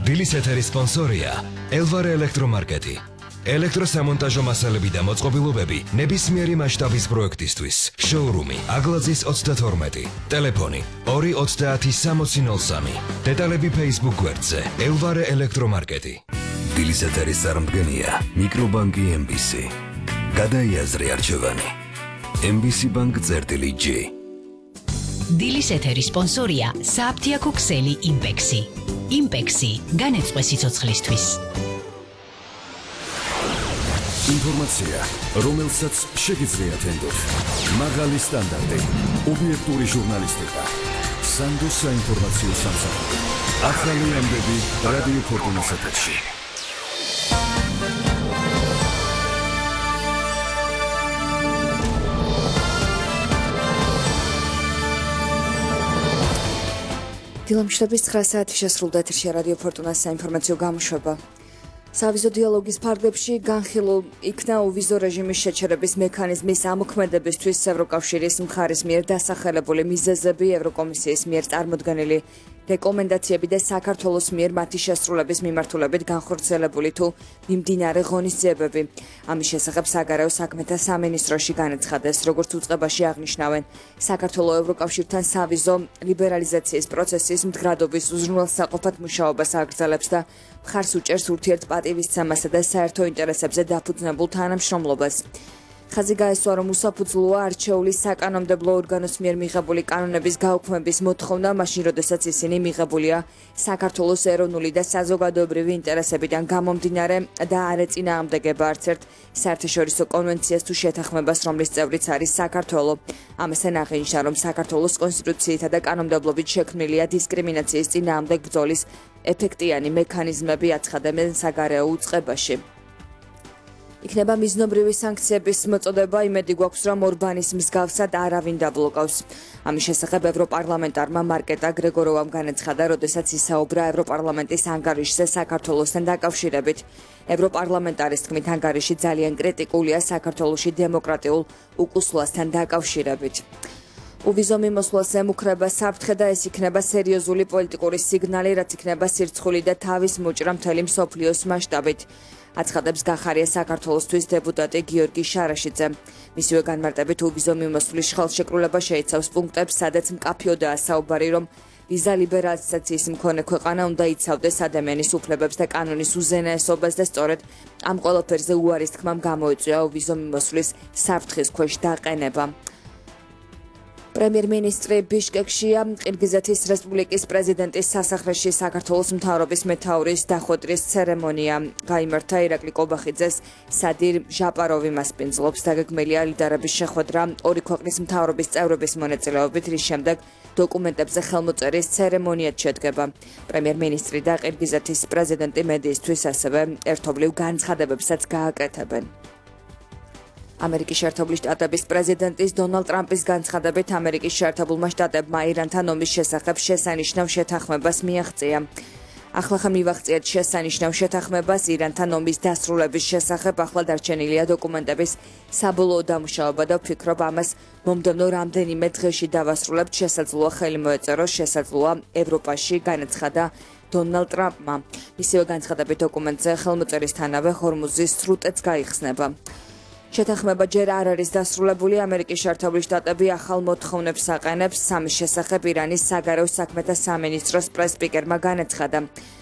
დილის ეთერის სპონსორია ელვარე ელექტრომარკეტი. ელექტროსამონტაჟო მასალები და მოწყობილობები ნებისმიერი მასშტაბის პროექტისთვის. შოურუმი აგლაძის 32. ტელეფონი 2306003. დეტალები Facebook გვერდზე ელვარე ელექტრომარკეტი. დილის ეთერის წარმდგენია მიკრობანკი MBC. გადაიაზრე არჩევანი. MBC Bank-G. დილის ეთერის სპონსორია სააფთიაქო ქსელი იმპექსი. იმპექსი განეწყვე სიცოცხლისთვის. ინფორმაცია, რომელსაც შეგიძლიათ ენდოთ. მაღალი სტანდარტი, ობიექტური ჟურნალისტიკა. სანდოს საინფორმაციო სამსახური. ახალი ამბები რადიო ფორტუნას ეთერში. დილამშვიდობის 9 საათი შესრულდა ეთერში რადიო ფორტუნას საინფორმაციო გამოშვება. სავიზო დიალოგის ფარგლებში განხილულ იქნა უვიზო რეჟიმის შეჩერების მექანიზმის ამოქმედებისთვის ევროკავშირის მხარის მიერ დასახელებული მიზეზები, ევროკომისიის მიერ წარმოდგენილი რეკომენდაციები და საქართველოს მიერ მათი შესრულების მიმართულებით განხორციელებული თუ მიმდინარე ღონისძიებები. ამის შესახებ საგარეო საქმეთა სამინისტროში განაცხადეს, როგორც უწყებაში აღნიშნავენ, საქართველოს ევროკავშირთან სავიზო ლიბერალიზაციის პროცესის მდგრადობის უზრუნველსაყოფად მუშაობას აგრძელებს და მხარს უჭერს ურთიერთპატივისცემასა და საერთო ინტერესებზე დაფუძნებულ თანამშრომლობას. ხაზი გაესვა, რომ უსაფუძვლოა არჩეული საკანონმდებლო ორგანოს მიერ მიღებული კანონების გაუქმების მოთხოვნა, მაშინ როდესაც ისინი მიღებულია საქართველოს ეროვნული და საზოგადოებრივი ინტერესებიდან გამომდინარე და არ ეწინააღმდეგება არც ერთ საერთაშორისო კონვენციას თუ შეთანხმებას, რომლის წევრიც არის საქართველო. ამასთან აღინიშნა, რომ საქართველოს კონსტიტუციითა და კანონმდებლობით შექმნილია დისკრიმინაციის წინააღმდეგ ბრძოლის ეფექტიანი მექანიზმები, აცხადებენ საგარეო უწყებაში. იქნება მიზნობრივი სანქციების მოწოდება, იმედი გვაქვს, რომ ორბანის მსგავსად არავინ დაბლოკავს. ამის შესახებ ევროპარლამენტარმა მარკეტა გრეგოროვამ განაცხადა, როდესაც ისაუბრა ევროპარლამენტის ანგარიშზე საქართველოსთან დაკავშირებით. ევროპარლამენტარის თქმით, ანგარიში ძალიან კრიტიკულია საქართველოში დემოკრატიულ უკუსლასთან დაკავშირებით. უვიზო მიმოსვლას ემუქრება საფრთხე და ეს იქნება სერიოზული პოლიტიკური სიგნალი, რაც იქნება სირცხული და თავის მოჭრა მთელი მსოფლიოს მასშტაბით. აცხადებს გახარია საქართველოსთვის დეპუტატი გიორგი შარაშიძე. მისივე განმარტებით უვიზო მიმოსვლის ხელშეკრულება შეიცავს პუნქტებს, სადაც მკაფიოდაა საუბარი, რომ ვიზა ლიბერალიზაციის მქონე ქვეყანა უნდა იცავდეს ადამიანის უფლებებს და კანონის უზენაესობას და სწორედ ამ ყველაფერზე უარის თქმამ გამოიწვია უვიზო მიმოსვლის საფრთხის ქვეშ დაყენება. პრემიერ-მინისტრი ბიშკეკშია, ყირგიზეთის რესპუბლიკის პრეზიდენტის სასახლეში საქართველოს მთავრობის მეთაურის დახვედრის ცერემონია გაიმართა. ირაკლი კობახიძეს სადირ ჟაპაროვი მასპინძლობს. დაგეგმილია ლიდერების შეხვედრა ორი ქვეყნის მთავრობის წევრების მონაწილეობით, რის შემდეგ დოკუმენტებზე ხელმოწერის ცერემონიად შედგება. პრემიერ-მინისტრი და ყირგიზეთის პრეზიდენტი მედიისთვის ასევე ერთობლივ განცხადებებსაც გააკეთებენ. ამერიკის შეერთებული შტატების პრეზიდენტის დონალდ ტრამპის განცხადებით, ამერიკის შეერთებულმა შტატებმა ირანთან ომის შესახებ შესანიშნავ შეთანხმებას მიაღწია. ახლახან მივაღწიეთ შესანიშნავ შეთანხმებას ირანთან ომის დასრულების შესახებ, ახლა დარჩენილია დოკუმენტების საბოლოო დამუშავება და ვფიქრობ, ამას მომდევნო რამდენიმე დღეში დავასრულებთ. შესაძლოა ხელი მოეწეროს, შესაძლოა ევროპაში, განაცხადა დონალდ ტრამპმა. მისივე განცხადებით დოკუმენტზე ხელმოწერისთანავე ჰორმუზის სრუტეც გაიხსნება. შეთანხმება ჯერ არ არის დასრულებული. ამერიკის შეერთებული შტატები ახალ მოთხოვნებს აყენებს. ამის შესახებ ირანის საგარეო საქმეთა სამინისტროს პრეს-სპიკერმა განაცხადა.